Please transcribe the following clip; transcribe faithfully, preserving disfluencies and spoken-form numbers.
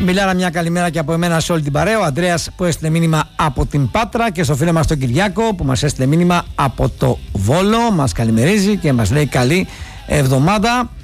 Μιλάρα, μια καλημέρα και από εμένα σε όλη την παρέα. Ο Ανδρέας που έστειλε μήνυμα από την Πάτρα και στο φίλο μας τον Κυριάκο που μας έστειλε μήνυμα από το Βόλο. Μας καλημερίζει και μας λέει καλή εβδομάδα.